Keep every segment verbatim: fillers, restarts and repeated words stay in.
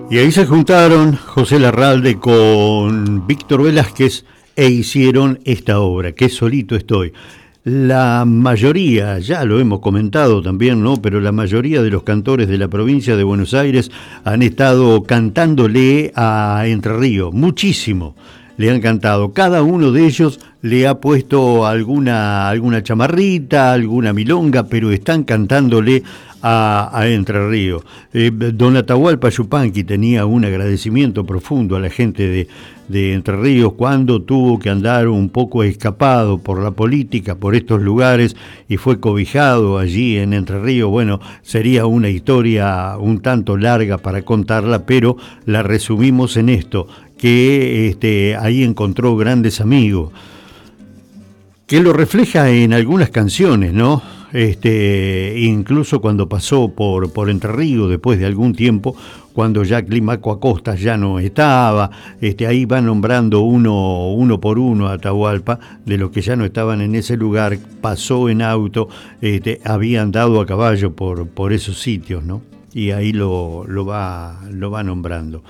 Y ahí se juntaron José Larralde con Víctor Velázquez e hicieron esta obra, que solito estoy. La mayoría, ya lo hemos comentado también, ¿no? Pero la mayoría de los cantores de la provincia de Buenos Aires han estado cantándole a Entre Ríos, muchísimo le han cantado. Cada uno de ellos le ha puesto alguna, alguna chamarrita, alguna milonga, pero están cantándole a, a Entre Ríos. Eh, don Atahualpa Yupanqui tenía un agradecimiento profundo a la gente de, de Entre Ríos cuando tuvo que andar un poco escapado por la política, por estos lugares, y fue cobijado allí en Entre Ríos. Bueno, sería una historia un tanto larga para contarla, pero la resumimos en esto, que este, ahí encontró grandes amigos, que lo refleja en algunas canciones, ¿no? Este, incluso cuando pasó por, por Entre Ríos, después de algún tiempo, cuando ya Climaco Acosta ya no estaba, este, ahí va nombrando uno, uno por uno a Atahualpa, de los que ya no estaban en ese lugar, pasó en auto, este, había andado a caballo por, por esos sitios, ¿no? Y ahí lo, lo, va, lo va nombrando.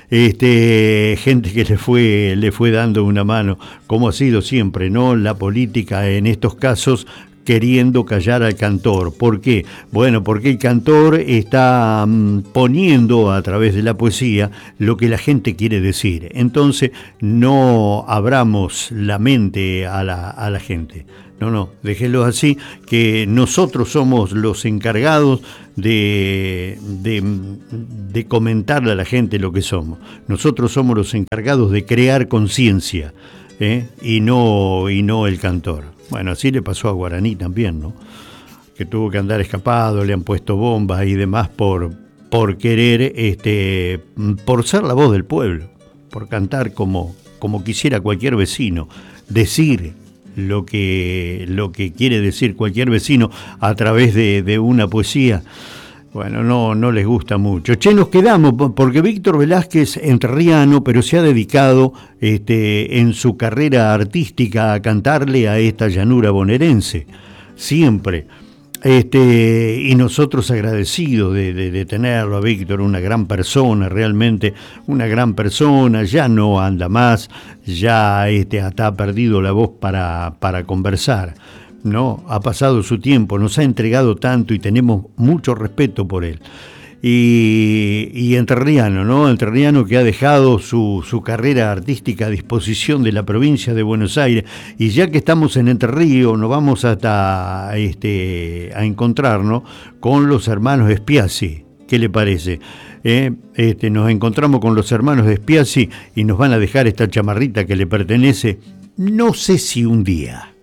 Este, gente que le fue, le fue dando una mano, como ha sido siempre, ¿no? La política en estos casos queriendo callar al cantor. ¿Por qué? Bueno, porque el cantor está um, poniendo a través de la poesía lo que la gente quiere decir. Entonces, no abramos la mente a la, a la gente. No, no, déjenlo así, que nosotros somos los encargados de, de, de comentarle a la gente lo que somos. Nosotros somos los encargados de crear conciencia, ¿eh? y, no, y no el cantor. Bueno, así le pasó a Guaraní también, ¿no? Que tuvo que andar escapado, le han puesto bombas y demás por, por querer, este, por ser la voz del pueblo, por cantar como, como quisiera cualquier vecino, decir lo que, lo que quiere decir cualquier vecino a través de, de una poesía. Bueno, no, no les gusta mucho. Che, nos quedamos, porque Víctor Velázquez, entrerriano, pero se ha dedicado este, en su carrera artística a cantarle a esta llanura bonaerense, siempre. Este, y nosotros agradecidos de, de, de tenerlo a Víctor, una gran persona, realmente una gran persona, ya no anda más, ya este, hasta ha perdido la voz para, para conversar, ¿no? Ha pasado su tiempo, nos ha entregado tanto y tenemos mucho respeto por él. Y, y entrerriano, ¿no? Entrerriano que ha dejado su, su carrera artística a disposición de la provincia de Buenos Aires. Y ya que estamos en Entre Ríos, nos vamos hasta este, a encontrarnos con los hermanos Spiazzi. ¿Qué le parece? ¿Eh? Este, nos encontramos con los hermanos Spiazzi y nos van a dejar esta chamarrita que le pertenece, no sé si un día.